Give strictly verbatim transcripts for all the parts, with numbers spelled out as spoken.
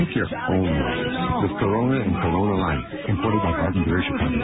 Make your own waves with Corona and Corona Light, imported by Garden Berger Company.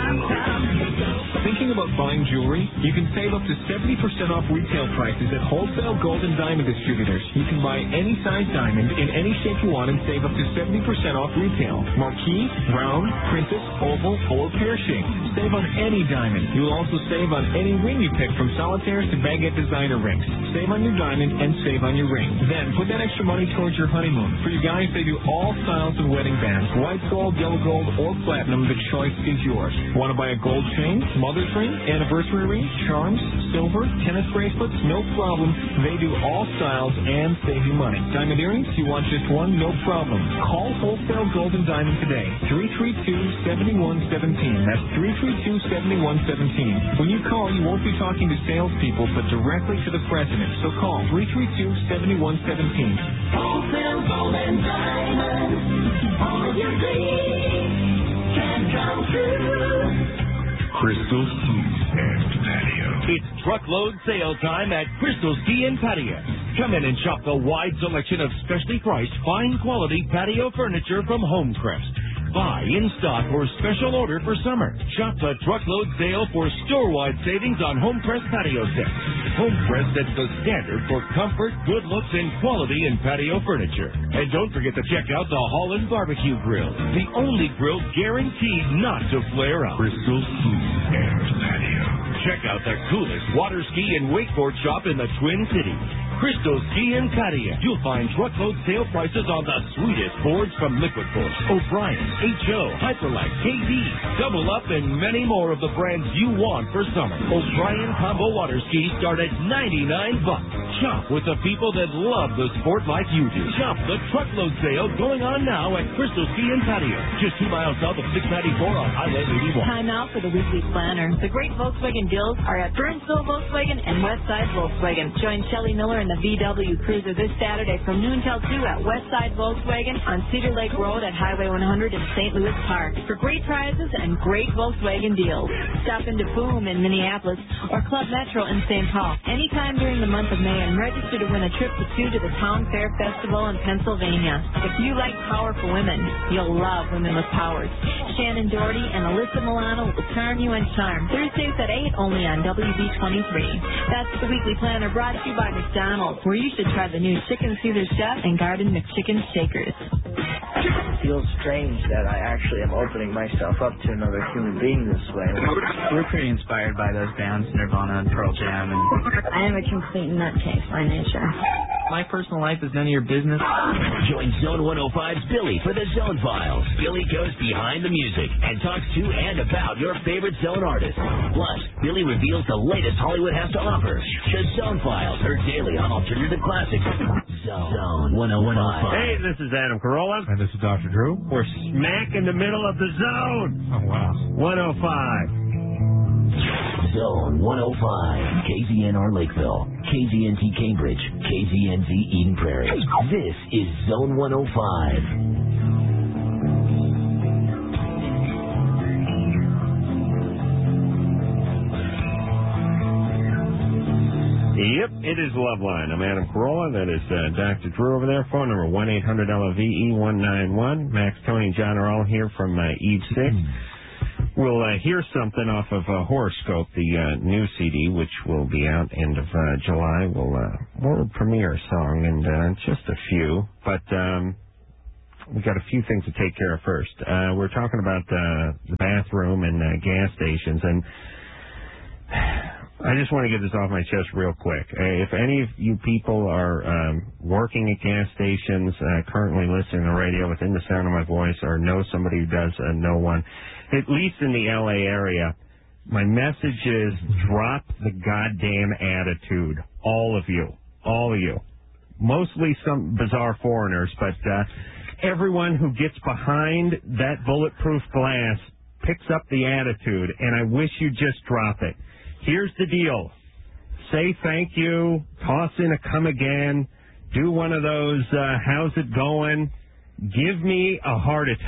Thinking about buying jewelry? You can save up to seventy percent off retail prices at wholesale gold and diamond distributors. You can buy any size diamond in any shape you want and save up to seventy percent off retail. Marquise, round, princess, oval, or pear-shaped. Save on any diamond. You will also save on any ring you pick, from solitaires to baguette designer rings. Save on your diamond and save on your ring. Then put that extra money towards your honeymoon. For you guys, they do all styles of wedding bands. White gold, yellow gold, or platinum. The choice is yours. Want to buy a gold chain, mother's ring, anniversary ring, charms, silver, tennis bracelets? No problem. They do all styles and save you money. Diamond earrings? You want just one? No problem. Call Wholesale Gold and Diamond today. three three two, seven one one seven. That's three three two, seven one one seven. When you call, you won't be talking to salespeople, but directly to the president. So call three three two, seven one one seven. Wholesale Gold and Diamond. All your dreams can come true. Crystal Ski and Patio. It's truckload sale time at Crystal Ski and Patio. Come in and shop the wide selection of specially priced, fine quality patio furniture from Homecrest. Buy in stock or special order for summer. Shop the truckload sale for store-wide savings on Homecrest patio sets. Homecrest sets the standard for comfort, good looks, and quality in patio furniture. And don't forget to check out the Holland Barbecue Grill, the only grill guaranteed not to flare up. Crystal Ski and Patio. Check out the coolest water ski and wakeboard shop in the Twin Cities. Crystal Ski and Patio. You'll find truckload sale prices on the sweetest boards from Liquid Force, O'Brien, H O, Hyperlight, K D, Double Up, and many more of the brands you want for summer. O'Brien Combo Water Skis start at ninety-nine bucks. Shop with the people that love the sport like you do. Shop the truckload sale going on now at Crystal Ski and Patio, just two miles south of six ninety-four on Highway eighty-one. Time out for the weekly planner. The great Volkswagen deals are at Burnsville Volkswagen and Westside Volkswagen. Join Shelley Miller and the V W Cruiser this Saturday from noon till two at Westside Volkswagen on Cedar Lake Road at Highway one hundred in Saint Louis Park for great prizes and great Volkswagen deals. Stop into Boom in Minneapolis or Club Metro in Saint Paul anytime during the month of May and register to win a trip to two to the Town Fair Festival in Pennsylvania. If you like powerful women, you'll love Women with Powers. Shannon Doherty and Alyssa Milano will charm you and charm. Thursdays at eight only on W B twenty-three. That's the weekly planner brought to you by McDonald's, where you should try the new Chicken Caesar Chef and Garden McChicken Shakers. It feels strange that I actually am opening myself up to another human being this way. We're pretty inspired by those bands, Nirvana and Pearl Jam. And I am a complete nutcase by nature. My personal life is none of your business. Join Zone one oh five's Billy for the Zone Files. Billy goes behind the music and talks to and about your favorite Zone artists. Plus, Billy reveals the latest Hollywood has to offer. The Zone Files, heard daily on Alternative Classics. Zone, Zone one oh five. Hey, this is Adam Carolla. And this is Doctor Drew. We're smack in the middle of the zone. Oh, wow. one oh five. Zone one oh five. K Z N R Lakeville. K Z N T Cambridge. K Z N Z Eden Prairie. This is Zone one oh five. Yep, it is Loveline. I'm Adam Carolla. That is uh, Doctor Drew over there. Phone number one eight hundred L O V E one nine one. Max, Tony, and John are all here from uh, Eve six. We'll uh, hear something off of uh, Horoscope, the uh, new C D, which will be out end of uh, July. We'll uh, world premiere song and uh, just a few, but um, we got a few things to take care of first. Uh, we're talking about uh, the bathroom and uh, gas stations, and I just want to get this off my chest real quick. Uh, if any of you people are um, working at gas stations, uh, currently listening to the radio within the sound of my voice, or know somebody who does uh, know one, at least in the L A area, my message is drop the goddamn attitude. All of you. All of you. Mostly some bizarre foreigners, but uh, everyone who gets behind that bulletproof glass picks up the attitude, and I wish you'd just drop it. Here's the deal. Say thank you, toss in a come again, do one of those, uh, how's it going? Give me a heart attack.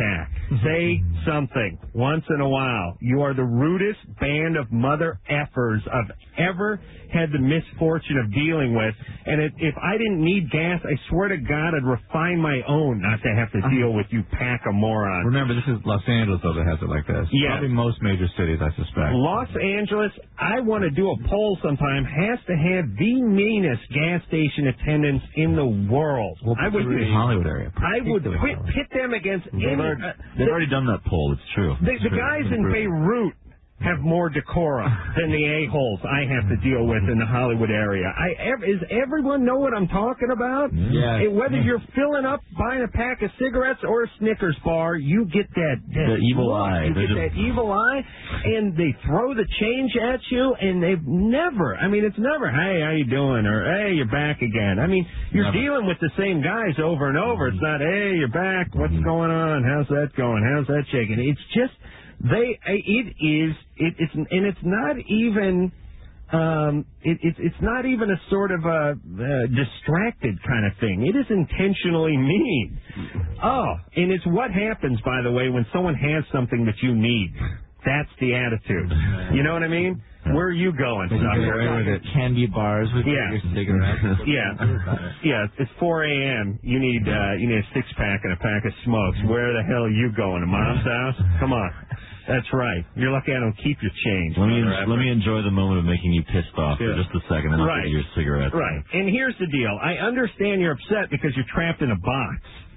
Say something once in a while. You are the rudest band of mother effers I've ever had the misfortune of dealing with. And if, if I didn't need gas, I swear to God, I'd refine my own not to have to deal with you pack of morons. Remember, this is Los Angeles, though, that has it like this. Yeah. Probably most major cities, I suspect. Los Angeles, I want to do a poll sometime, has to have the meanest gas station attendants in the world. Well, I would the Hollywood area. I would pit, pit them against They've, any, already, uh, they've the, already done that poll. It's true. The, it's the true. guys in Beirut have more decorum than the a-holes I have to deal with in the Hollywood area. I ev- Is everyone know what I'm talking about? Yeah. And whether you're filling up, buying a pack of cigarettes or a Snickers bar, you get that, that the evil look. eye. You They're get just... that evil eye, and they throw the change at you, and they've never, I mean, it's never, hey, how you doing? Or, hey, you're back again. I mean, you're Never. dealing with the same guys over and over. It's not, hey, you're back. What's going on? How's that going? How's that shaking? It's just... They, it is, it, it's, and it's not even, um, it, it, it's not even a sort of a, uh distracted kind of thing. It is intentionally mean. Oh, and it's what happens, by the way, when someone has something that you need. That's the attitude. You know what I mean? Where are you going, sucker? With it. Candy bars with yeah. your cigarettes. yeah, yeah. It's four a.m. You need, uh, you need a six pack and a pack of smokes. Where the hell are you going? To Mom's house? Come on. That's right. You're lucky I don't keep your change. Let me let me enjoy the moment of making you pissed off yeah. for just a second, and I'll right. give you your cigarette. Right. And here's the deal. I understand you're upset because you're trapped in a box.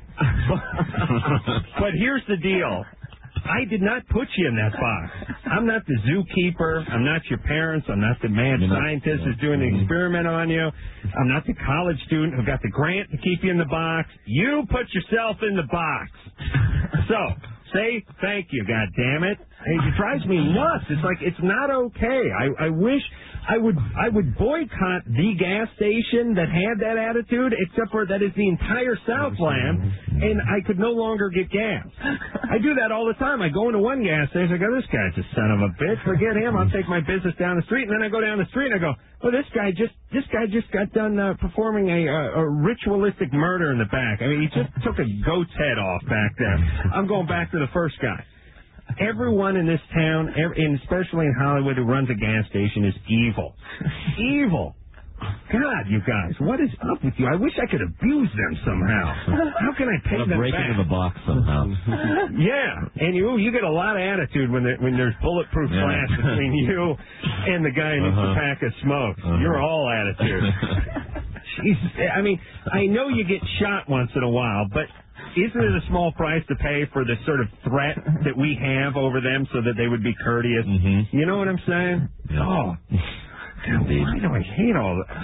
But here's the deal. I did not put you in that box. I'm not the zookeeper. I'm not your parents. I'm not the mad You're scientist not, who's doing the experiment on you. I'm not the college student who got the grant to keep you in the box. You put yourself in the box. So, say thank you, God damn it. It drives me nuts. It's like, it's not okay. I, I wish I would I would boycott the gas station that had that attitude, except for that is the entire Southland, and I could no longer get gas. I do that all the time. I go into one gas station, I go, this guy's a son of a bitch. Forget him. I'll take my business down the street. And then I go down the street and I go, well, this guy just this guy just got done uh, performing a, a, a ritualistic murder in the back. I mean, he just took a goat's head off back there. I'm going back to the first guy. Everyone in this town, and especially in Hollywood, who runs a gas station is evil. Evil. God, you guys, what is up with you? I wish I could abuse them somehow. How can I pay them break back? into the box somehow. Yeah, and you you get a lot of attitude when there, when there's bulletproof yeah. glass between you and the guy who needs uh-huh. a pack of smoke. Uh-huh. You're all attitude. Jesus, I mean, I know you get shot once in a while, but isn't it a small price to pay for the sort of threat that we have over them so that they would be courteous? Mm-hmm. You know what I'm saying? Yeah. Oh, God, why do I hate all that?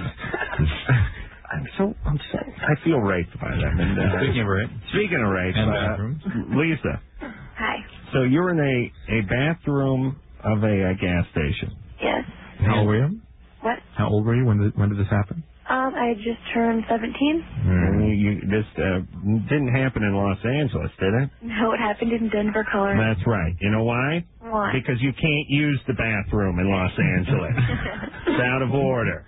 I'm so, I'm so, I feel raped by them. And, uh, Speaking of rape. Speaking of rape, and uh, bathrooms. Lisa. Hi. So you're in a, a bathroom of a, a gas station. Yes. How old were you? What? How old were you? When did, when did this happen? Um, I just turned seventeen. Mm. You, you, this uh, didn't happen in Los Angeles, did it? No, it happened in Denver, Colorado. That's right. You know why? Why? Because you can't use the bathroom in Los Angeles. It's out of order.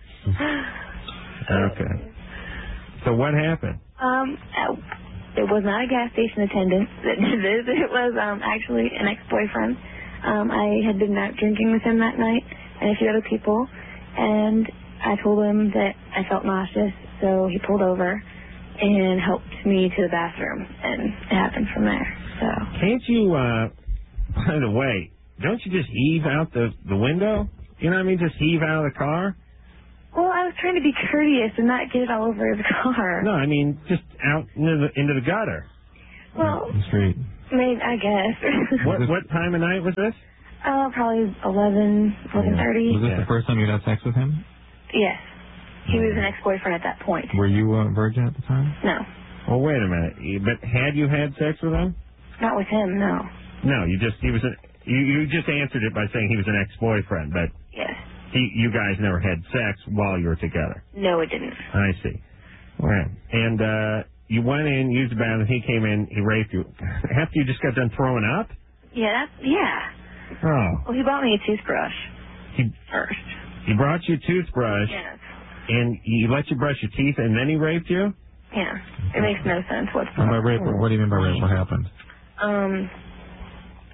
Okay. So what happened? Um, it was not a gas station attendant that did this. It was um actually an ex-boyfriend. Um, I had been out drinking with him that night and a few other people, and I told him that I felt nauseous, so he pulled over and helped me to the bathroom, and it happened from there. So can't you? Uh, by the way, don't you just heave out the the window? You know what I mean? Just heave out of the car. Well, I was trying to be courteous and not get it all over his car. No, I mean just out into the into the gutter. Well, the street. I mean, I guess. What what time of night was this? Uh, probably eleven, eleven thirty. Was this Yeah. the first time you had sex with him? Yes. He was an ex-boyfriend at that point. Were you a virgin at the time? No. Well, wait a minute. But had you had sex with him? Not with him, no. No, you just he was an you you just answered it by saying he was an ex-boyfriend, but Yes. he you guys never had sex while you were together. No, it didn't. I see. All right. And uh you went in, used the bathroom, he came in, he raped you. After you just got done throwing up? Yeah, that's, yeah. Oh. Well, he bought me a toothbrush He first. he brought you a toothbrush Yes. and he let you brush your teeth and then he raped you? Yeah. It makes no sense And by whatsoever. rape, what do you mean by rape? What happened? Um,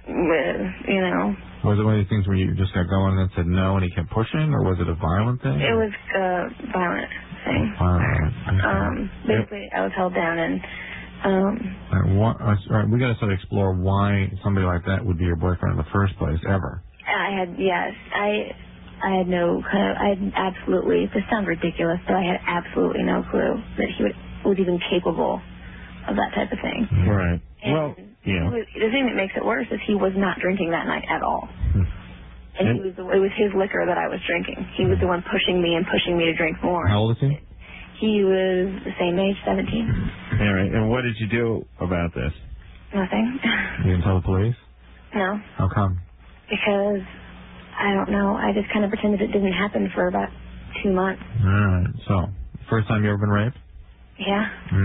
with, you know. Was it one of these things where you just got going and then said no and he kept pushing, or was it a violent thing? It was a violent thing. Violent. Um, basically, I was held down and. Um, All right, what, all right, we got to sort of explore why somebody like that would be your boyfriend in the first place, ever. I had yes, I I had no kind of I had absolutely. This sounds ridiculous, but I had absolutely no clue that he would, was even capable of that type of thing. Right. And well, yeah. was, the thing that makes it worse is he was not drinking that night at all. Hmm. And, and he was it was his liquor that I was drinking. He was the one pushing me and pushing me to drink more. How old is he? He was the same age, seventeen. All right. And what did you do about this? Nothing. You didn't tell the police? No. How come? Because, I don't know, I just kind of pretended it didn't happen for about two months. All right. So, first time you ever been raped? Yeah.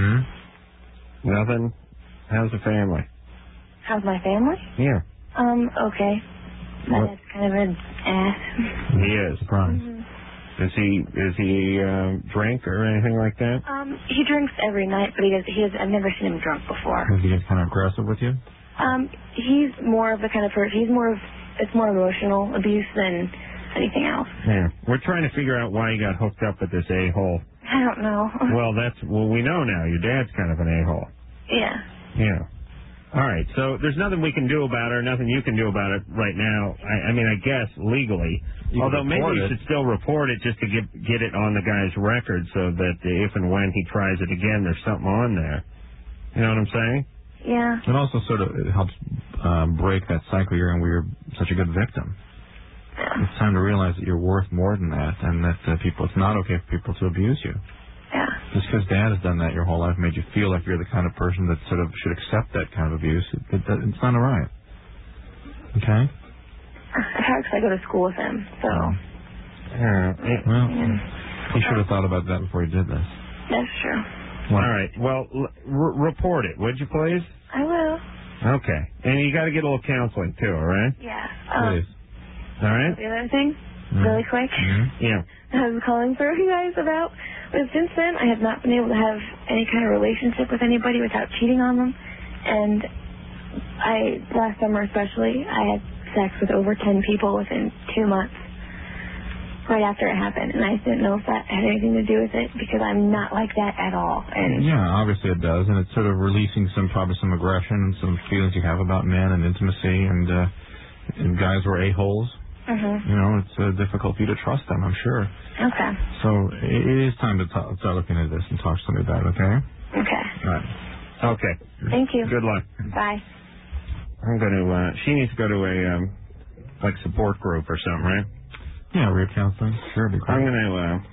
Mm-hmm. Nothing? How's the family? How's my family? Yeah. Um, okay. My What? dad's kind of an ass. He is. Surprise. Mhm. Does he, does he uh, drink or anything like that? Um, he drinks every night, but he does, he has, I've never seen him drunk before. Does he get kind of aggressive with you? Um, he's more of the kind of person, he's more of, it's more emotional abuse than anything else. Yeah. We're trying to figure out why you got hooked up with this a-hole. I don't know. Well, that's, well, we know now. Your dad's kind of an a-hole. Yeah. Yeah. All right. So there's nothing we can do about it, or nothing you can do about it right now. I, I mean, I guess legally. You Although maybe report you it. should still report it just to get get it on the guy's record, so that if and when he tries it again, there's something on there. You know what I'm saying? Yeah. It also sort of it helps um, break that cycle you're in where you're such a good victim. Yeah. It's time to realize that you're worth more than that, and that uh, people, it's not okay for people to abuse you. Yeah. Just because Dad has done that your whole life made you feel like you're the kind of person that sort of should accept that kind of abuse. It, it, it's not all right. Okay? I've had to go to school with him, so. Yeah. Well, Yeah. you should have thought about that before you did this. That's true. All right. Well, l- r- report it, would you please? I will. Okay. And you got to get a little counseling too. All right. Yeah. Um, Please. All right. the other thing, Mhm. really quick, Mhm. Yeah. I was calling for you guys about, but since then I have not been able to have any kind of relationship with anybody without cheating on them. And I, last summer especially, I had sex with over ten people within two months. Right after it happened, and I didn't know if that had anything to do with it because I'm not like that at all. And Yeah, obviously it does, and it's sort of releasing some probably some aggression and some feelings you have about men and intimacy, and uh, and guys were a-holes. Mhm. You know, it's uh, difficult for you to trust them, I'm sure. Okay. So it it is time to talk, start looking at this and talk to somebody about it, okay? Okay. All right. Okay. Thank you. Good luck. Bye. I'm going to. Uh, she needs to go to a um, like support group or something, right? Yeah, rape counseling. Sure, be great. I'm going to. Uh,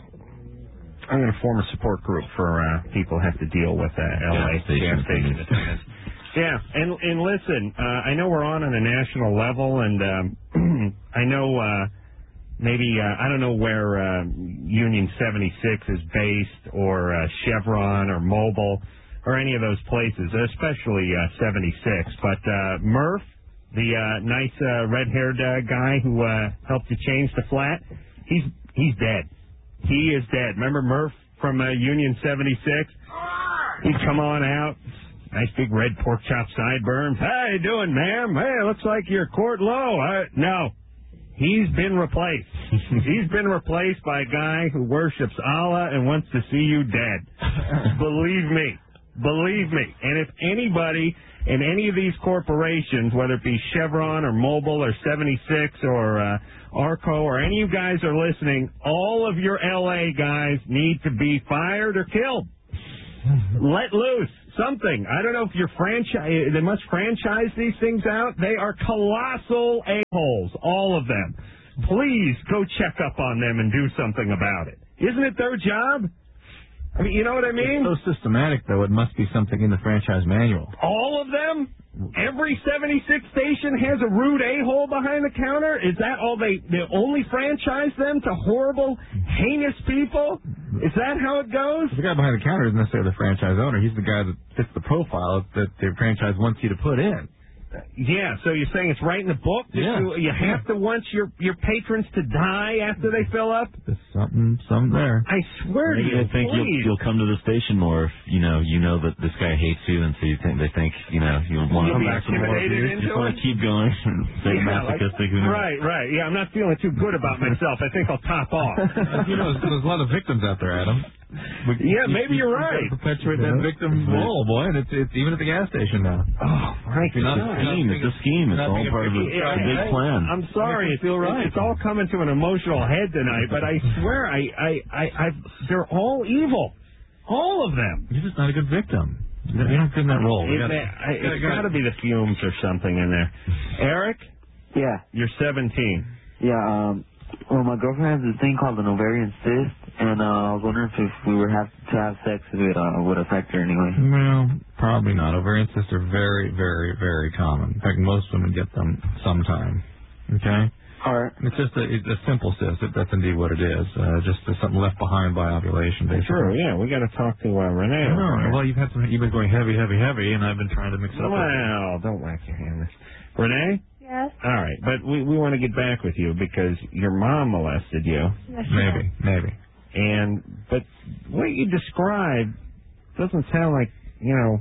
I'm going to form a support group for uh, people who have to deal with uh, L A Gas station gas station attendants. Yeah, and and listen, uh, I know we're on on a national level, and um, I know uh, maybe uh, I don't know where uh, Union seventy-six is based, or uh, Chevron, or Mobile, or any of those places, especially uh, seventy-six. But uh, Murph, the uh, nice uh, red-haired uh, guy who uh, helped you change the flat, he's he's dead. He is dead. Remember Murph from uh, Union seventy-six? He'd come on out. Nice big red pork chop sideburns. How you doing, ma'am? Hey, looks like you're court low. I, no, he's been replaced. He's been replaced by a guy who worships Allah and wants to see you dead. Believe me. Believe me. And if anybody in any of these corporations, whether it be Chevron or Mobile or seventy-six or uh, Arco or any of you guys are listening, all of your L A guys need to be fired or killed. Let loose. Something. I don't know if you're franchise. They must franchise these things out. They are colossal a-holes, all of them. Please go check up on them and do something about it. Isn't it their job? I mean, you know what I mean? It's so systematic, though. It must be something in the franchise manual. All of them? Every seventy-six station has a rude a-hole behind the counter? Is that all they, they only franchise them to horrible, heinous people? Is that how it goes? The guy behind the counter isn't necessarily the franchise owner. He's the guy that fits the profile that the franchise wants you to put in. Yeah, so you're saying it's right in the book? That Yeah. You, you have to want your, your patrons to die after they fill up? There's something, something there. I swear Maybe to you, they think you'll, please. you'll come to the station more if you know you know that this guy hates you, and so you think they think you know you want to You'll be back some more intimidated abuse. You into just want it? to keep going. Say Yeah, like- masochistic. who knows? right, right. Yeah, I'm not feeling too good about myself. I think I'll top off. You know, there's, there's a lot of victims out there, Adam. We, Yeah, maybe you're right. Perpetuate that victim role, boy, and it's, it's even at the gas station now. Oh, right. You're not- It's a you're not scheme. It's a thinking- scheme. It's you're not all thinking part of the, of- Yeah, the big I- plan. I'm sorry. It's, feel right. it's all coming to an emotional head tonight, but I swear, I, I, I, I, they're all evil. All of them. You're just not a good victim. You're not good in that role. It, We gotta- I, gotta- it's gotta- got to be the fumes or something in there. Eric, Yeah. you're seventeen. Yeah, um, well, my girlfriend has this thing called an ovarian cyst, and uh, I was wondering if, if we were have to have sex, if it uh, would affect her anyway. Well, probably not. Ovarian cysts are very, very, very common. In fact, most women get them sometime. Okay? All right. It's just a, it's a simple cyst. That's indeed what it is. Uh, just something left behind by ovulation, basically. True, yeah. We got to talk to uh, Renee. No, over here. well, you've had some. You've been going heavy, heavy, heavy, and I've been trying to mix it up. Well, don't whack your hand. Renee? Yes. All right, but we, we want to get back with you because your mom molested you. Yes, she Maybe, does. maybe. And, but what you described doesn't sound like, you know,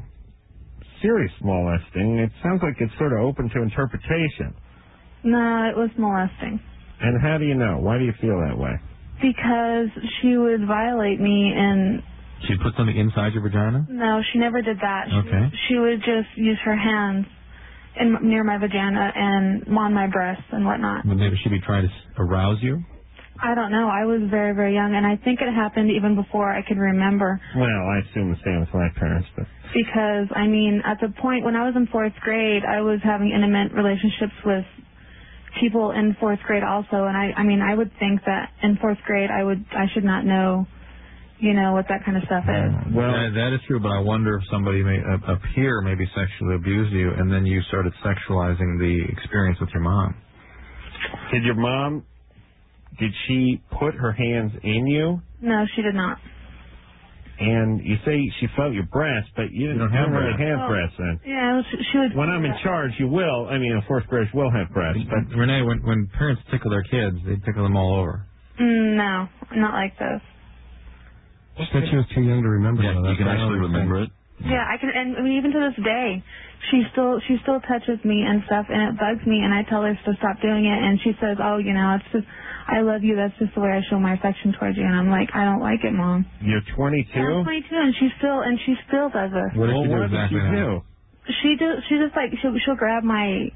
serious molesting. It sounds like it's sort of open to interpretation. No, it was molesting. And how do you know? Why do you feel that way? Because she would violate me, and She put something inside your vagina? no, she never did that. She, Okay. she would just use her hands in, near my vagina and on my breasts and whatnot. But maybe she'd be trying to s- arouse you? I don't know. I was very, very young, and I think it happened even before I could remember. Well, I assume the same with my parents, but Because, I mean, at the point when I was in fourth grade, I was having intimate relationships with people in fourth grade also, and I, I mean, I would think that in fourth grade I would, I should not know, you know, what that kind of stuff is. Well, that, that is true, but I wonder if somebody may a, a peer maybe sexually abused you, and then you started sexualizing the experience with your mom. did your mom, did she put her hands in you? No, she did not. And you say she felt your breast, but you didn't don't have really breasts. have Well, breasts then. Yeah, she, she would. When I'm in charge, you will. I mean, fourth graders will have breasts, but Renee, when when parents tickle their kids, they tickle them all over. Mm, no, not like this. She said she was too young to remember. Yeah, that. you That's can what I actually understand. remember it. Yeah, I can, and I mean, even to this day, she still she still touches me and stuff, and it bugs me, and I tell her to stop doing it, and she says, "Oh, you know, it's just I love you. That's just the way I show my affection towards you." And I'm like, I don't like it, Mom. you're twenty-two? I'm twenty-two, and she still and she still does this. What did well, she do what did exactly she now? do? She do she just like she'll she'll grab my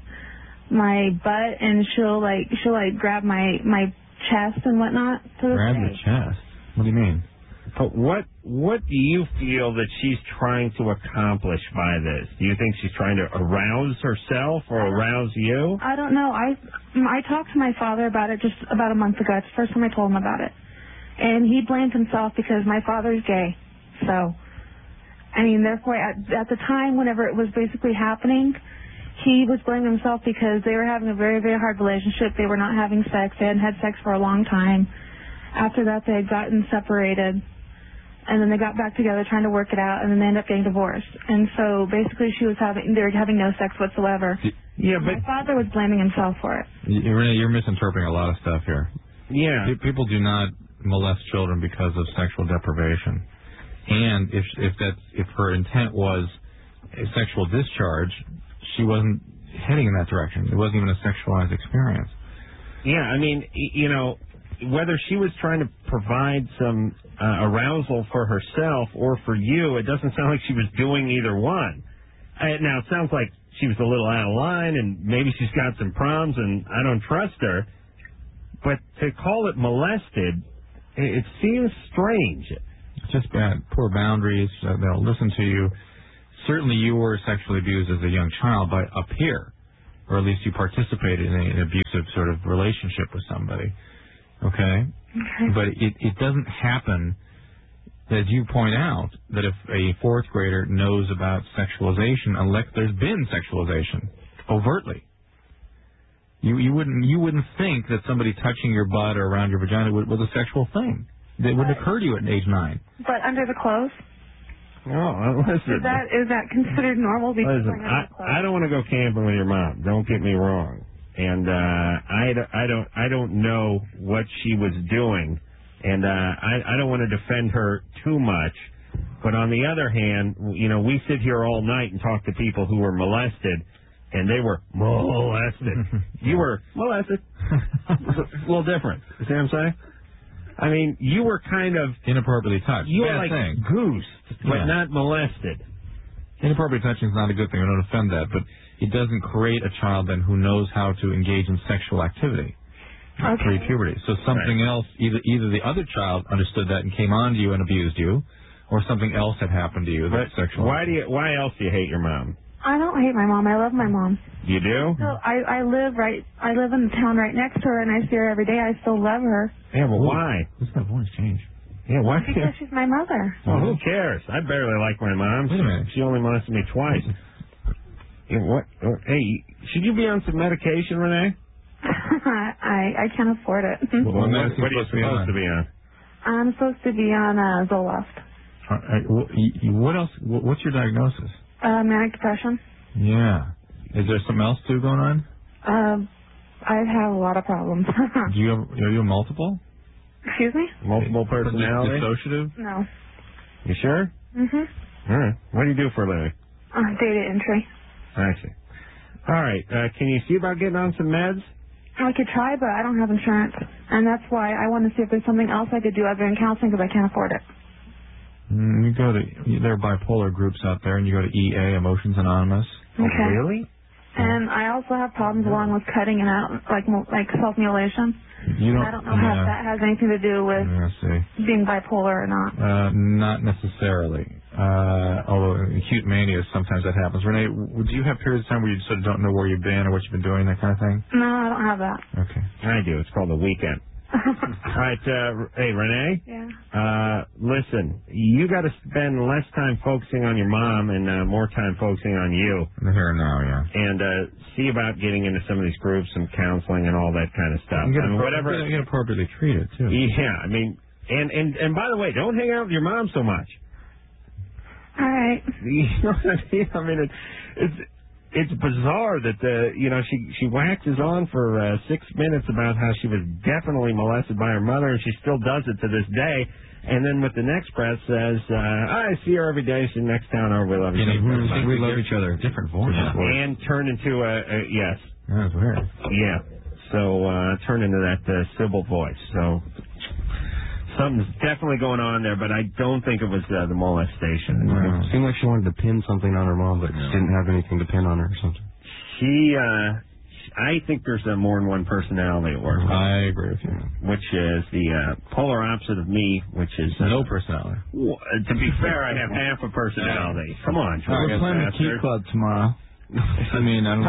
my butt, and she'll like she'll like grab my my chest and whatnot. To this Grab day. your chest. What do you mean? But what what do you feel that she's trying to accomplish by this? Do you think she's trying to arouse herself or arouse you? I don't know. I I talked to my father about it just about a month ago. It's the first time I told him about it, and he blamed himself because my father's gay. So, I mean, therefore, at at the time, whenever it was basically happening, he was blaming himself because they were having a very very hard relationship. They were not having sex. They hadn't had sex for a long time. After that, they had gotten separated. And then they got back together trying to work it out, and then they ended up getting divorced. And so basically, she was having they were having no sex whatsoever. Yeah, My but father was blaming himself for it. You, Renee, you're misinterpreting a lot of stuff here. yeah, Pe- People do not molest children because of sexual deprivation. And if if that if her intent was a sexual discharge, she wasn't heading in that direction. It wasn't even a sexualized experience. yeah. I mean, y- you know, whether she was trying to provide some uh, arousal for herself or for you, it doesn't sound like she was doing either one. Uh, now, it sounds like she was a little out of line, and maybe she's got some problems, and I don't trust her. But to call it molested, it, it seems strange. It's just bad. Poor boundaries. Uh, they'll listen to you. Certainly you were sexually abused as a young child by a peer, or at least you participated in a, an abusive sort of relationship with somebody. Okay? Okay. But it, it doesn't happen, as you point out, that if a fourth grader knows about sexualization, unless there's been sexualization, overtly. You you wouldn't you wouldn't think that somebody touching your butt or around your vagina was, was a sexual thing. It wouldn't occur to you at age nine. But under the clothes? No, listen. Is that is that considered normal? Because Listen, I, I, I don't want to go camping with your mom. Don't get me wrong. And uh, I, I don't I don't know what she was doing, and uh, I I don't want to defend her too much. But on the other hand, you know, we sit here all night and talk to people who were molested, and they were molested. You were molested. It's a little different. You see what I'm saying? I mean, you were kind of inappropriately touched. You were Bad like thing. goosed, but Yeah. not molested. Inappropriate touching is not a good thing. I don't offend that, but it doesn't create a child then who knows how to engage in sexual activity Okay. pre-puberty. So something else, either either the other child understood that and came on to you and abused you, or something else had happened to you But that's sexual. why do you? Why else do you hate your mom? I don't hate my mom. I love my mom. You do? So I I live right. I live in the town right next to her, and I see her every day. I still love her Yeah, but why? What's that voice change? Yeah, why? because she's my mother. Well, who cares? I barely like my mom. Wait a minute. She only molested me twice. Yeah, what? oh, Hey, should you be on some medication, Renee? I I can't afford it. Well, what, what are you supposed to be on? I'm supposed to be on uh, Zoloft. Uh, uh, wh- y- y- what else? wh- What's your diagnosis? Uh, manic depression. Yeah. Is there something else too going on? Um, I've had a lot of problems. Do you have, are you multiple? Excuse me? Multiple personality? Dissociative? No. You sure? Mhm. All right. What do you do for a living? Uh, data entry. I see. All right. Uh, can you see about getting on some meds? I could try, but I don't have insurance, and that's why I want to see if there's something else I could do other than counseling because I can't afford it. Mm, you go to there are bipolar groups out there, and you go to E A, Emotions Anonymous. Okay. Really? And I also have problems along with cutting it out, like mo- like self mutilation. You don't. I don't know how yeah. that has anything to do with Yeah, I see. being bipolar or not. Uh, not necessarily. Uh, although in acute mania, sometimes that happens. Renee, would you have periods of time where you sort of don't know where you've been or what you've been doing, that kind of thing? No, I don't have that. Okay. I do. It's called the weekend. All right. Uh, hey, Renee. Yeah. Uh, listen, you got to spend less time focusing on your mom and uh, more time focusing on you. Here and now, yeah. And uh, see about getting into some of these groups and counseling and all that kind of stuff. You get, I mean, appro- whatever. you get appropriately treated too. Yeah, I mean, and and and by the way, don't hang out with your mom so much. All right. You know what I mean? I mean, it, it's it's bizarre that the you know she she waxes on for uh, six minutes about how she was definitely molested by her mother, and she still does it to this day. And then with the next press says, uh, I see her every day. She's next town over. We love each other. We love each other. Different voice. And turn into a, a yes. That's weird. Yeah. So uh, turn into that uh, Sybil voice. So something's definitely going on there, but I don't think it was uh, the molestation. It seemed like she wanted to pin something on her mom, but didn't have anything to pin on her or something. She, uh, I think there's uh, more than one personality at work. I agree with you. Which is the uh, polar opposite of me, which is uh, no personality. w- uh, to be fair, I have half a personality. Come on, We're playing the Key Club tomorrow. I mean, I don't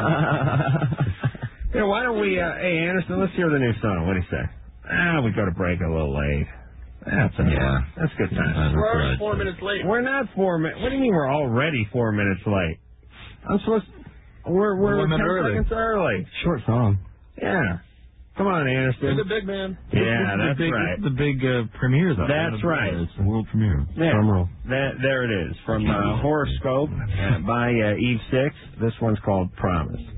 know. Yeah, why don't we, uh, hey, Anderson, let's hear the new song. What do you say? Ah, we go to break a little late. That's enough. Yeah. That's good time. We're already four minutes late. We're not four minutes. What do you mean we're already four minutes late? I'm supposed. We're we're One ten minute early. seconds early. Short song. Yeah. Come on, Anderson. You're the big man. Yeah, This is that's the big, right. This is the big uh, premiere, though. That's right. It's the world premiere. Yeah. Drum roll. That there it is from uh, Horoscope uh, by uh, Eve Six. This one's called Promise.